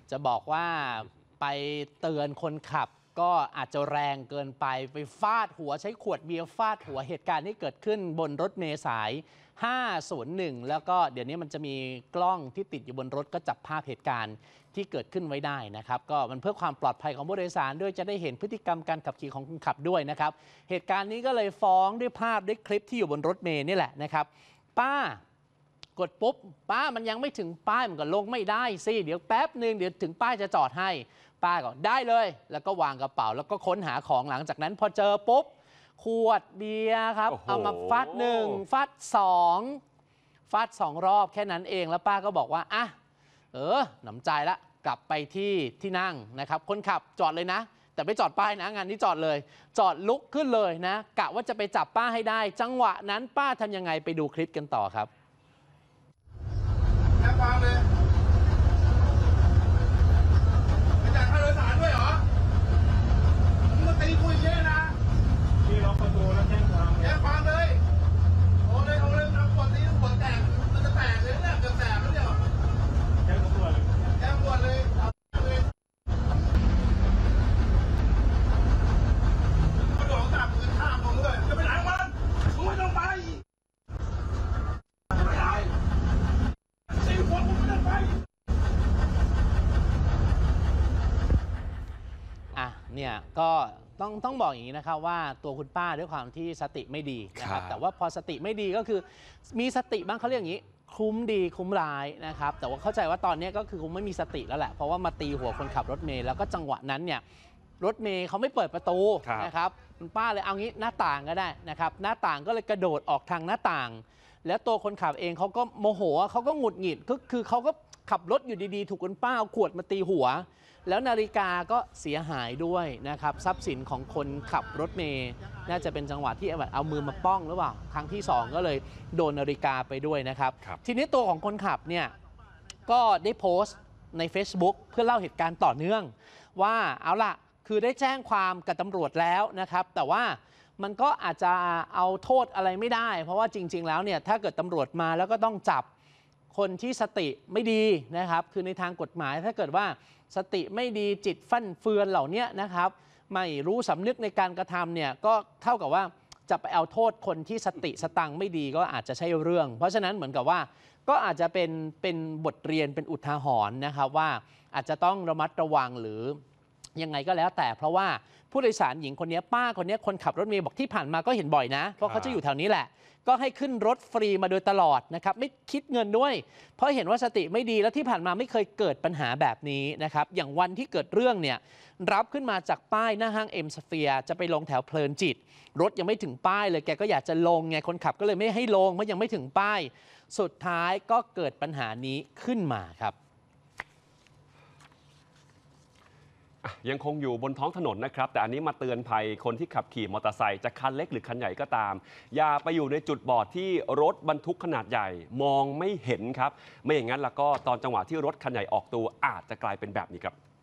จะบอกว่าไปเตือนคนขับก็อาจจะแรงเกินไปฟาดหัวใช้ขวดเบียร์ฟาดหัวเหตุการณ์ที่เกิดขึ้นบนรถเมล์สาย 501 แล้วก็เดี๋ยวนี้มันจะมีกล้องที่ติดอยู่บนรถก็จับภาพเหตุการณ์ที่เกิดขึ้นไว้ได้นะครับก็มันเพื่อความปลอดภัยของผู้โดยสารด้วยจะได้เห็นพฤติกรรมการขับขี่ของคนขับด้วยนะครับเหตุการณ์นี้ก็เลยฟ้องด้วยภาพด้วยคลิปที่อยู่บนรถเมล์นี่แหละนะครับป้ากดปุ๊บป้ามันยังไม่ถึงป้ายมันก็ลงไม่ได้สิเดี๋ยวแป๊บนึงเดี๋ยวถึงป้ายจะจอดให้ป้าก็ได้เลยแล้วก็วางกระเป๋าแล้วก็ค้นหาของหลังจากนั้นพอเจอปุ๊บขวดเบียร์ครับเอามาฟาด1ฟาด2ฟาด2รอบแค่นั้นเองแล้วป้าก็บอกว่าอ่ะหนำใจละกลับไปที่นั่งนะครับคนขับจอดเลยนะแต่ไม่จอดป้ายนะงานนี้จอดเลยจอดลุกขึ้นเลยนะกะว่าจะไปจับป้าให้ได้จังหวะนั้นป้าทำยังไงไปดูคลิปกันต่อครับแจ้งความเลยไม่จ่ายค่าโดยสารด้วยเหรอมึงมาตีกูอย่างนี้นะพี่ล็อกประตูแล้วแจ้งความเลยโอ้เลยทำขวดตีหัวแตกมันจะแตกเลยเนี่ยจะแตกแล้วเนี่ยแจ้งตำรวจเลยหลอกจับเงินข้ามผมเลยจะไปไหนมันมึงไม่ต้องไปเนี่ยก็ต้องบอกอย่างนี้นะครับว่าตัวคุณป้าด้วยความที่สติไม่ดีนะครับแต่ว่าพอสติไม่ดีก็คือมีสติบ้างเขาเรียกอย่างนี้คุ้มดีคุ้มร้ายนะครับแต่ว่าเข้าใจว่าตอนนี้ก็คือคงไม่มีสติแล้วแหละเพราะว่ามาตีหัวคนขับรถเมล์แล้วก็จังหวะนั้นเนี่ยรถเมล์เขาไม่เปิดประตูนะครับคุณป้าเลยเอางี้หน้าต่างก็ได้นะครับหน้าต่างก็เลยกระโดดออกทางหน้าต่างแล้วตัวคนขับเองเขาก็โมโหเขาก็หงุดหงิดก็คือเขาก็ขับรถอยู่ดีๆถูกคุณป้าเอาขวดมาตีหัวแล้วนาฬิกาก็เสียหายด้วยนะครับทรัพย์สินของคนขับรถเมล์น่าจะเป็นจังหวะที่เอามือมาป้องหรือเปล่าครั้งที่2ก็เลยโดนนาฬิกาไปด้วยนะครับทีนี้ตัวของคนขับเนี่ยก็ได้โพสต์ใน Facebook เพื่อเล่าเหตุการณ์ต่อเนื่องว่าเอาล่ะคือได้แจ้งความกับตำรวจแล้วนะครับแต่ว่ามันก็อาจจะเอาโทษอะไรไม่ได้เพราะว่าจริงๆแล้วเนี่ยถ้าเกิดตำรวจมาแล้วก็ต้องจับคนที่สติไม่ดีนะครับคือในทางกฎหมายถ้าเกิดว่าสติไม่ดีจิตฟั่นเฟือนเหล่านี้นะครับไม่รู้สำนึกในการกระทำเนี่ยก็เท่ากับว่าจะไปเอาโทษคนที่สติสตังไม่ดีก็อาจจะใช่เรื่องเพราะฉะนั้นเหมือนกับว่าก็อาจจะเป็นบทเรียนเป็นอุทาหรณ์นะครับว่าอาจจะต้องระมัดระวังหรือยังไงก็แล้วแต่เพราะว่าผู้โดยสารหญิงคนนี้ป้าคนนี้คนขับรถเมล์บอกที่ผ่านมาก็เห็นบ่อยนะเพราะเขาจะอยู่แถวนี้แหละก็ให้ขึ้นรถฟรีมาโดยตลอดนะครับไม่คิดเงินด้วยเพราะเห็นว่าสติไม่ดีแล้วที่ผ่านมาไม่เคยเกิดปัญหาแบบนี้นะครับอย่างวันที่เกิดเรื่องเนี่ยรับขึ้นมาจากป้ายหน้าห้างเอ็มสเฟียร์จะไปลงแถวเพลินจิตรถยังไม่ถึงป้ายเลยแกก็อยากจะลงไงคนขับก็เลยไม่ให้ลงเพราะยังไม่ถึงป้ายสุดท้ายก็เกิดปัญหานี้ขึ้นมาครับยังคงอยู่บนท้องถนนนะครับแต่อันนี้มาเตือนภัยคนที่ขับขี่มอเตอร์ไซค์จะคันเล็กหรือคันใหญ่ก็ตามอย่าไปอยู่ในจุดบอดที่รถบรรทุกขนาดใหญ่มองไม่เห็นครับไม่อย่างนั้นแล้วก็ตอนจังหวะที่รถคันใหญ่ออกตัวอาจจะกลายเป็นแบบนี้ครับ